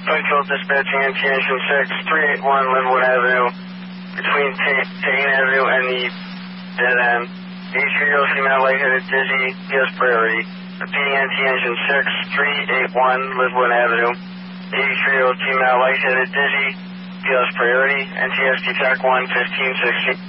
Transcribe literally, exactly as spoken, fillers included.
Central dispatching N T Engine six, three eight one Linwood Avenue, between Payne Avenue and the dead end. eighty-three-year-old female lightheaded dizzy, P S priority. Repeating N T Engine six, three eight one Linwood Avenue. eighty-three-year-old female lightheaded dizzy, P S priority. N T S D T A C one, fifteen sixty.